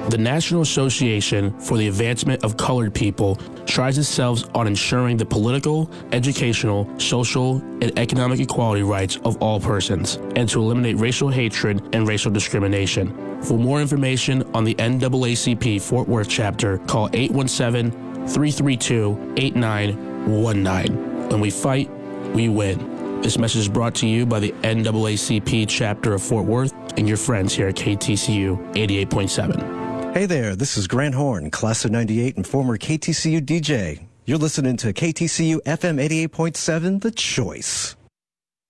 The National Association for the Advancement of Colored People strides itself on ensuring the political, educational, social, and economic equality rights of all persons, and to eliminate racial hatred and racial discrimination. For more information on the NAACP Fort Worth chapter, call 817-332-8919. When we fight, we win. This message is brought to you by the NAACP chapter of Fort Worth and your friends here at KTCU 88.7. Hey there, this is Grant Horn, class of 98 and former KTCU DJ. You're listening to KTCU FM 88.7, The Choice.